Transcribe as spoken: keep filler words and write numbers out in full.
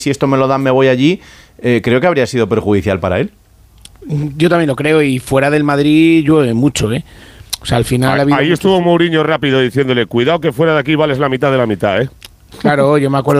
si esto me lo dan me voy allí, eh, creo que habría sido perjudicial para él. Yo también lo creo, y fuera del Madrid llueve mucho, ¿eh? O sea, al final... Ahí, ha habido ahí muchos... estuvo Mourinho rápido diciéndole, cuidado que fuera de aquí vales la mitad de la mitad, ¿eh? Claro, yo me acuerdo